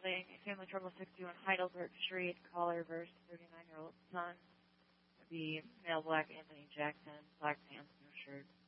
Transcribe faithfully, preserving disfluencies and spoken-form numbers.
building, family trouble sixty-one Heidelberg Street, caller versus thirty-nine-year-old son. Would be male black Anthony Jackson, black pants, no shirt.